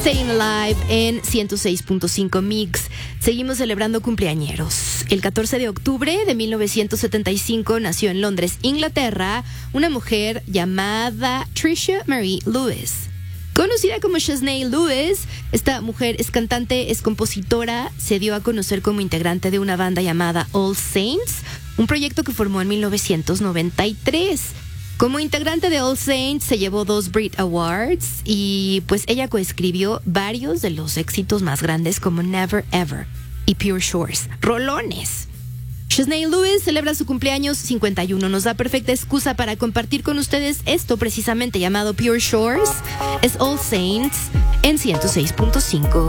Staying Alive en 106.5 Mix. Seguimos celebrando cumpleañeros. El 14 de octubre de 1975 nació en Londres, Inglaterra, una mujer llamada Trisha Marie Lewis. Conocida como Shaznay Lewis, esta mujer es cantante, es compositora, se dio a conocer como integrante de una banda llamada All Saints, un proyecto que formó en 1993. Como integrante de All Saints se llevó 2 Brit Awards y pues ella coescribió varios de los éxitos más grandes como Never Ever y Pure Shores. ¡Rolones! Shaznay Lewis celebra su cumpleaños 51. Nos da perfecta excusa para compartir con ustedes esto precisamente llamado Pure Shores. Es All Saints en 106.5.